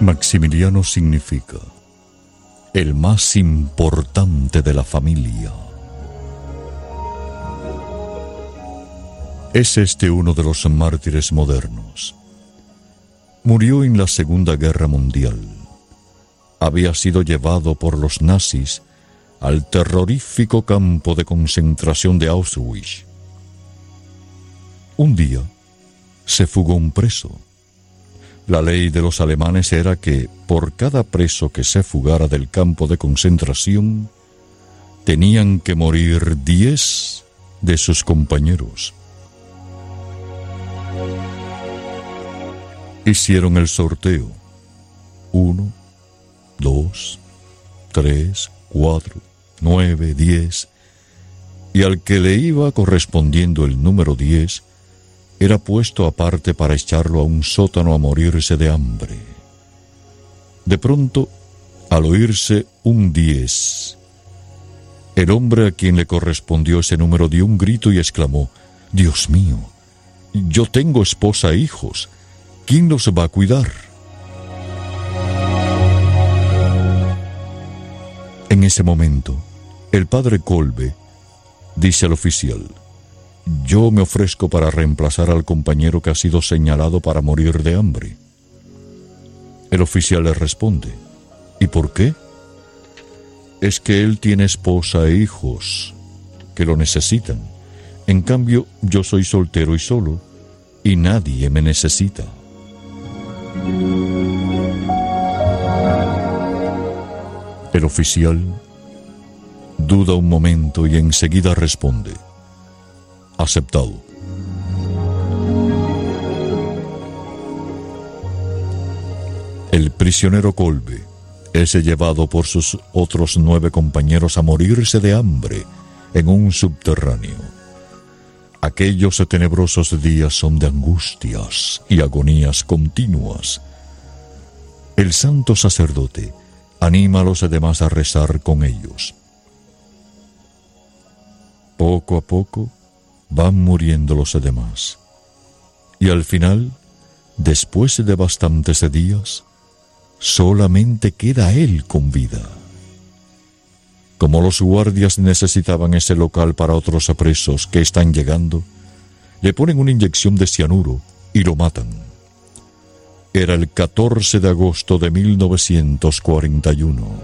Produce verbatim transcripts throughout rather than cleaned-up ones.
Maximiliano significa el más importante de la familia. Es este uno de los mártires modernos. Murió en la Segunda Guerra Mundial. Había sido llevado por los nazis al terrorífico campo de concentración de Auschwitz. Un día se fugó un preso. La ley de los alemanes era que, por cada preso que se fugara del campo de concentración, tenían que morir diez de sus compañeros. Hicieron el sorteo. Uno, dos, tres, cuatro, nueve, diez. Y al que le iba correspondiendo el número diez, era puesto aparte para echarlo a un sótano a morirse de hambre. De pronto, al oírse un diez, el hombre a quien le correspondió ese número dio un grito y exclamó: «Dios mío, yo tengo esposa e hijos. ¿Quién los va a cuidar?». En ese momento, el padre Kolbe dice al oficial: «Yo me ofrezco para reemplazar al compañero que ha sido señalado para morir de hambre». El oficial le responde: «¿Y por qué?». «Es que él tiene esposa e hijos que lo necesitan. En cambio, yo soy soltero y solo, y nadie me necesita». El oficial duda un momento y enseguida responde: «Aceptado». El prisionero Kolbe es llevado por sus otros nueve compañeros a morirse de hambre en un subterráneo. Aquellos tenebrosos días son de angustias y agonías continuas. El santo sacerdote anima a los demás a rezar con ellos. Poco a poco van muriendo los demás, y al final, después de bastantes días, solamente queda él con vida. Como los guardias necesitaban ese local para otros presos que están llegando, le ponen una inyección de cianuro y lo matan. Era el catorce de agosto de mil novecientos cuarenta y uno.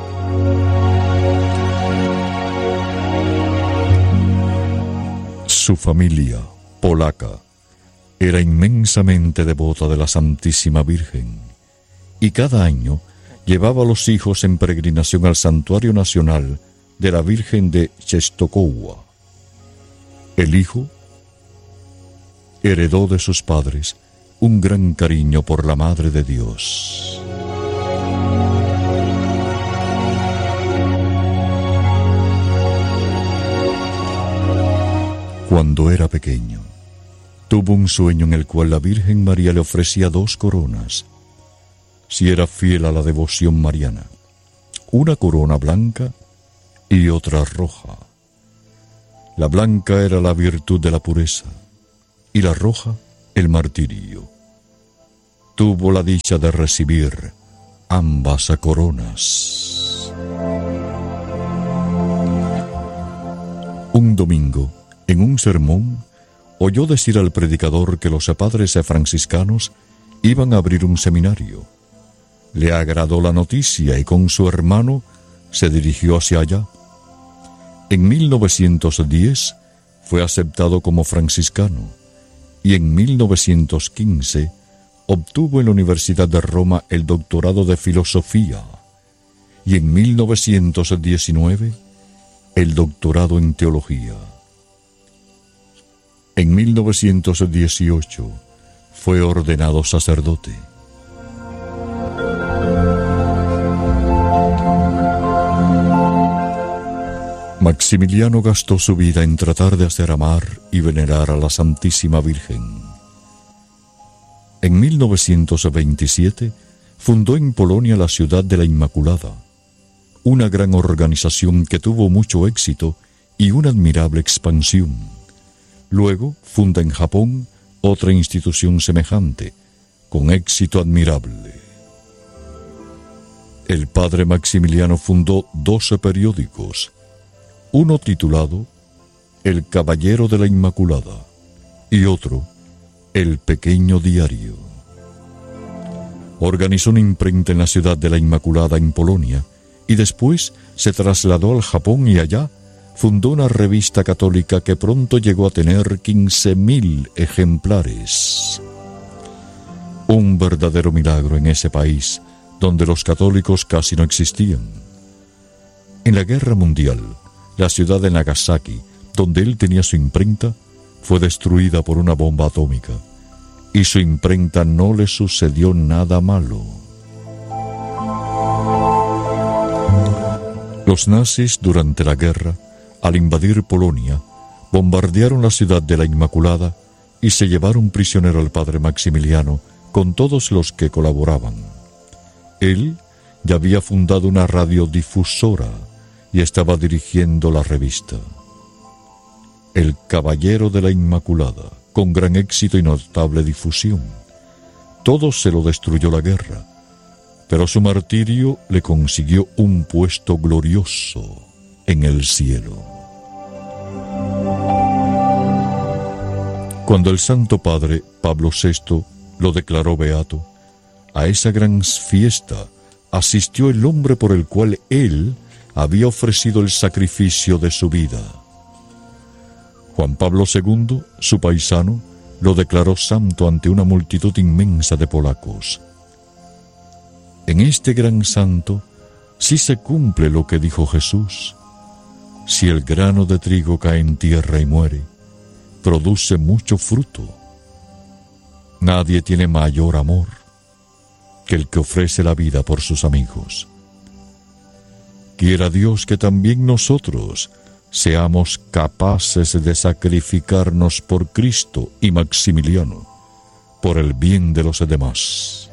Su familia, polaca, era inmensamente devota de la Santísima Virgen, y cada año llevaba a los hijos en peregrinación al Santuario Nacional de la Virgen de Częstochowa. El hijo heredó de sus padres un gran cariño por la Madre de Dios. Cuando era pequeño, tuvo un sueño en el cual la Virgen María le ofrecía dos coronas, si era fiel a la devoción mariana: una corona blanca y otra roja. La blanca era la virtud de la pureza y la roja el martirio. Tuvo la dicha de recibir ambas coronas. Un domingo, en un sermón, oyó decir al predicador que los padres franciscanos iban a abrir un seminario. Le agradó la noticia y con su hermano se dirigió hacia allá. En mil novecientos diez fue aceptado como franciscano y en mil novecientos quince obtuvo en la Universidad de Roma el doctorado de filosofía y en mil novecientos diecinueve el doctorado en teología. En mil novecientos dieciocho fue ordenado sacerdote. Maximiliano gastó su vida en tratar de hacer amar y venerar a la Santísima Virgen. En mil novecientos veintisiete fundó en Polonia la Ciudad de la Inmaculada, una gran organización que tuvo mucho éxito y una admirable expansión. Luego funda en Japón otra institución semejante, con éxito admirable. el padre Maximiliano fundó doce periódicos, uno titulado El Caballero de la Inmaculada y otro El Pequeño Diario. Organizó una imprenta en la ciudad de la Inmaculada en Polonia y después se trasladó al Japón y allá fundó una revista católica que pronto llegó a tener quince mil ejemplares. Un verdadero milagro en ese país donde los católicos casi no existían. En la Guerra Mundial, la ciudad de Nagasaki, donde él tenía su imprenta, fue destruida por una bomba atómica y su imprenta no le sucedió nada malo. Los nazis durante la guerra, al invadir Polonia, bombardearon la ciudad de la Inmaculada y se llevaron prisionero al padre Maximiliano con todos los que colaboraban. Él ya había fundado una radiodifusora y estaba dirigiendo la revista El Caballero de la Inmaculada, con gran éxito y notable difusión. Todo se lo destruyó la guerra, pero su martirio le consiguió un puesto glorioso en el cielo. Cuando el Santo Padre Pablo sexto lo declaró beato, a esa gran fiesta asistió el hombre por el cual él había ofrecido el sacrificio de su vida. Juan Pablo segundo, su paisano, lo declaró santo ante una multitud inmensa de polacos. En este gran santo sí se cumple lo que dijo Jesús: si el grano de trigo cae en tierra y muere, produce mucho fruto. Nadie tiene mayor amor que el que ofrece la vida por sus amigos. Quiera Dios que también nosotros seamos capaces de sacrificarnos por Cristo y Maximiliano, por el bien de los demás.